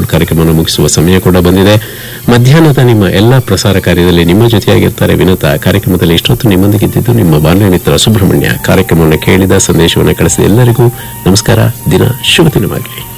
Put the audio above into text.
ಕಾರ್ಯಕ್ರಮವನ್ನು ಮುಗಿಸುವ ಸಮಯ ಕೂಡ ಬಂದಿದೆ. ಮಧ್ಯಾಹ್ನದ ನಿಮ್ಮ ಎಲ್ಲಾ ಪ್ರಸಾರ ಕಾರ್ಯದಲ್ಲಿ ನಿಮ್ಮ ಜೊತೆಯಾಗಿರ್ತಾರೆ ವಿನೋದ. ಕಾರ್ಯಕ್ರಮದಲ್ಲಿ ಇಷ್ಟೊತ್ತು ನಿಮ್ಮೊಂದಿಗಿದ್ದು ನಿಮ್ಮ ಬಾಲ್ಯ ಮಿತ್ರ ಸುಬ್ರಹ್ಮಣ್ಯ. ಕಾರ್ಯಕ್ರಮವನ್ನು ಕೇಳಿದ ಸಂದೇಶವನ್ನು ಕಳಿಸಿದ ಎಲ್ಲರಿಗೂ ನಮಸ್ಕಾರ. ದಿನ ಶುಭ ದಿನವಾಗಲಿ.